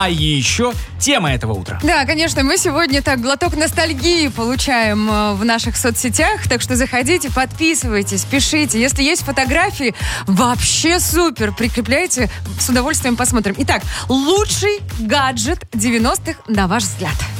А еще тема этого утра. Да, конечно, мы сегодня так глоток ностальгии получаем в наших соцсетях, так что заходите, подписывайтесь, пишите. Если есть фотографии, вообще супер, прикрепляйте, с удовольствием посмотрим. Итак, лучший гаджет 90-х, на ваш взгляд.